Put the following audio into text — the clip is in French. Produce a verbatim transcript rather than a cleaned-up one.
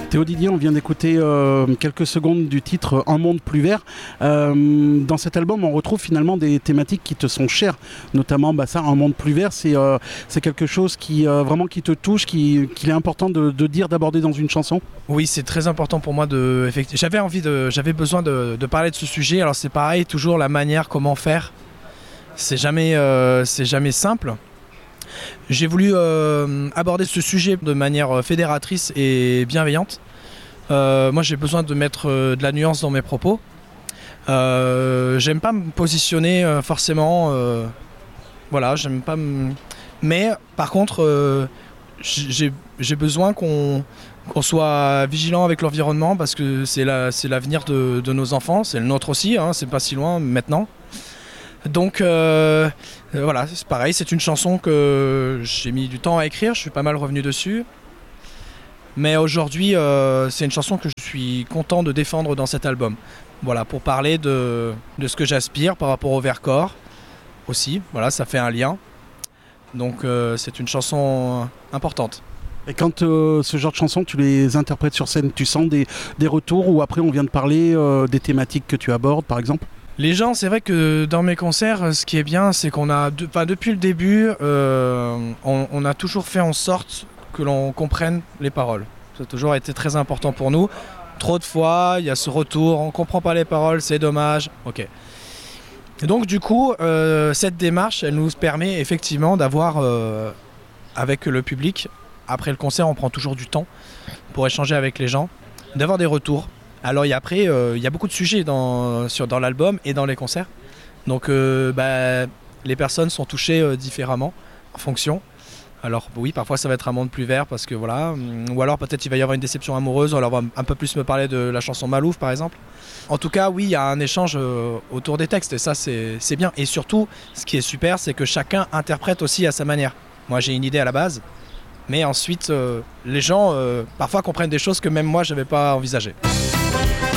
Théo Didier, on vient d'écouter euh, quelques secondes du titre Un monde plus vert. Euh, dans cet album, on retrouve finalement des thématiques qui te sont chères, notamment bah, ça, Un monde plus vert, c'est, euh, c'est quelque chose qui euh, vraiment qui te touche, qui, qu'il est important de, de dire, d'aborder dans une chanson. Oui, c'est très important pour moi de. Effectivement, j'avais envie de, j'avais besoin de, de parler de ce sujet. Alors c'est pareil, toujours la manière, comment faire. C'est jamais, euh, c'est jamais simple. J'ai voulu euh, aborder ce sujet de manière fédératrice et bienveillante. Euh, moi, j'ai besoin de mettre euh, de la nuance dans mes propos. Euh, j'aime pas me positionner euh, forcément. Euh, voilà, j'aime pas me... Mais par contre, euh, j'ai, j'ai besoin qu'on, qu'on soit vigilant avec l'environnement parce que c'est, la, c'est l'avenir de, de nos enfants, c'est le nôtre aussi, hein, c'est pas si loin maintenant. Donc euh, euh, voilà, c'est pareil, c'est une chanson que j'ai mis du temps à écrire, je suis pas mal revenu dessus. Mais aujourd'hui, euh, c'est une chanson que je suis content de défendre dans cet album. Voilà, pour parler de, de ce que j'aspire par rapport au Vercors aussi. Voilà, ça fait un lien. Donc euh, c'est une chanson importante. Et quand euh, ce genre de chansons, tu les interprètes sur scène, tu sens des, des retours ou après on vient de parler euh, des thématiques que tu abordes par exemple ? Les gens, c'est vrai que dans mes concerts, ce qui est bien, c'est qu'on a, de, enfin, depuis le début, euh, on, on a toujours fait en sorte que l'on comprenne les paroles. Ça a toujours été très important pour nous. Trop de fois, il y a ce retour, on ne comprend pas les paroles, c'est dommage. Ok. Et donc du coup, euh, cette démarche, elle nous permet effectivement d'avoir, euh, avec le public, après le concert, on prend toujours du temps pour échanger avec les gens, d'avoir des retours. Alors et après, euh, il y a beaucoup de sujets dans, sur, dans l'album et dans les concerts. Donc euh, bah, les personnes sont touchées euh, différemment en fonction. Alors oui, parfois ça va être un monde plus vert parce que voilà. Ou alors peut-être il va y avoir une déception amoureuse, alors on va un peu plus me parler de la chanson Malouf par exemple. En tout cas, oui, il y a un échange euh, autour des textes et ça c'est, c'est bien. Et surtout, ce qui est super, c'est que chacun interprète aussi à sa manière. Moi j'ai une idée à la base, mais ensuite euh, les gens euh, parfois comprennent des choses que même moi je n'avais pas envisagées.